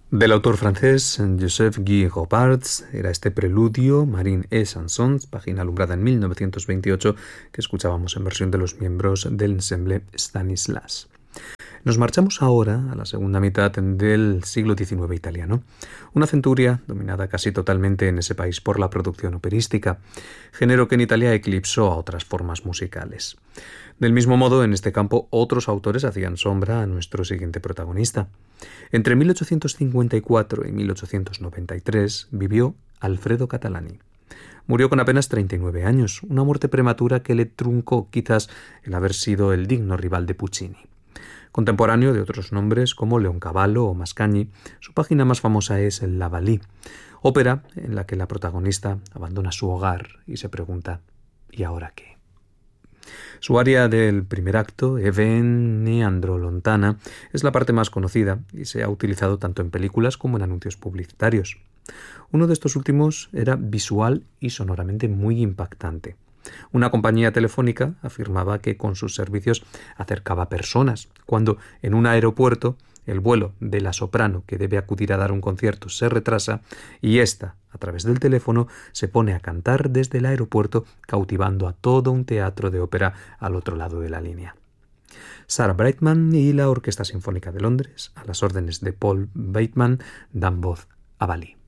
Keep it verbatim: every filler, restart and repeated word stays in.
Del autor francés Joseph Guy Robards era este preludio, Marine et Chansons, página alumbrada en mil novecientos veintiocho, que escuchábamos en versión de los miembros del ensemble Stanislas. Nos marchamos ahora a la segunda mitad del siglo diecinueve italiano, una centuria dominada casi totalmente en ese país por la producción operística, género que en Italia eclipsó a otras formas musicales. Del mismo modo, en este campo, otros autores hacían sombra a nuestro siguiente protagonista. Entre mil ochocientos cincuenta y cuatro y mil ochocientos noventa y tres vivió Alfredo Catalani. Murió con apenas treinta y nueve años, una muerte prematura que le truncó quizás el haber sido el digno rival de Puccini. Contemporáneo de otros nombres como Leoncavallo o Mascagni, su página más famosa es el La Vallee, ópera en la que la protagonista abandona su hogar y se pregunta ¿y ahora qué? Su aria del primer acto, E venne andrò lontana, es la parte más conocida y se ha utilizado tanto en películas como en anuncios publicitarios. Uno de estos últimos era visual y sonoramente muy impactante. Una compañía telefónica afirmaba que con sus servicios acercaba personas, cuando en un aeropuerto el vuelo de la soprano que debe acudir a dar un concierto se retrasa y ésta, a través del teléfono, se pone a cantar desde el aeropuerto, cautivando a todo un teatro de ópera al otro lado de la línea. Sarah Brightman y la Orquesta Sinfónica de Londres, a las órdenes de Paul Bateman, dan voz a Vallee.